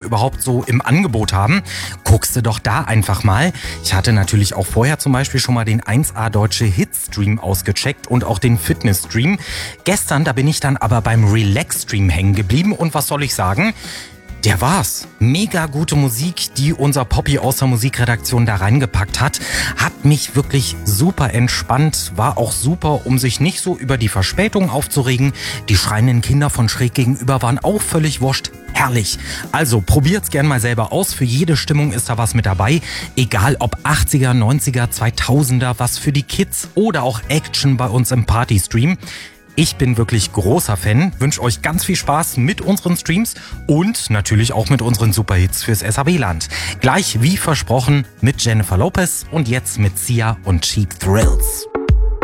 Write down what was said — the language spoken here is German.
überhaupt so im Angebot haben. Guckst du doch da einfach mal. Ich hatte natürlich auch vorher zum Beispiel schon mal den 1A Deutsche Hit-Stream ausgecheckt und auch den Fitness-Stream. Gestern, da bin ich dann aber beim Relax-Stream hängen geblieben und was soll ich sagen? Der war's. Mega gute Musik, die unser Poppy aus der Musikredaktion da reingepackt hat. Hat mich wirklich super entspannt. War auch super, um sich nicht so über die Verspätung aufzuregen. Die schreienden Kinder von schräg gegenüber waren auch völlig wurscht. Herrlich. Also probiert's gern mal selber aus. Für jede Stimmung ist da was mit dabei. Egal ob 80er, 90er, 2000er, was für die Kids oder auch Action bei uns im Partystream. Ich bin wirklich großer Fan, wünsche euch ganz viel Spaß mit unseren Streams und natürlich auch mit unseren Superhits fürs SAW-Land. Gleich wie versprochen mit Jennifer Lopez und jetzt mit Sia und Cheap Thrills.